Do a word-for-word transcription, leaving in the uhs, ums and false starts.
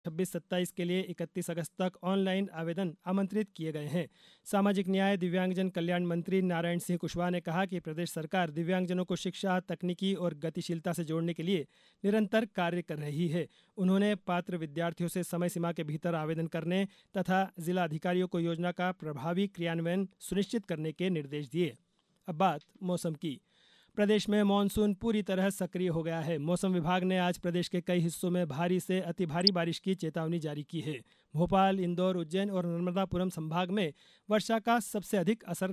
छब्बीस सत्ताईस के लिए इकतीस अगस्त तक ऑनलाइन आवेदन आमंत्रित किए गए हैं। सामाजिक न्याय दिव्यांगजन कल्याण मंत्री नारायण सिंह कुशवाहा ने कहा कि प्रदेश सरकार दिव्यांगजनों को शिक्षा, तकनीकी और गतिशीलता से जोड़ने के लिए निरंतर कार्य कर रही है। उन्होंने पात्र विद्यार्थियों से समय सीमा के भीतर आवेदन करने तथा जिला अधिकारियों को योजना का प्रभावी क्रियान्वयन सुनिश्चित करने के निर्देश दिए। अब बात मौसम की। प्रदेश में मानसून पूरी तरह सक्रिय हो गया है। मौसम विभाग ने आज प्रदेश के कई हिस्सों में भारी से अति भारी बारिश की चेतावनी जारी की है। भोपाल, इंदौर, उज्जैन और नर्मदापुरम संभाग में वर्षा का सबसे अधिक असर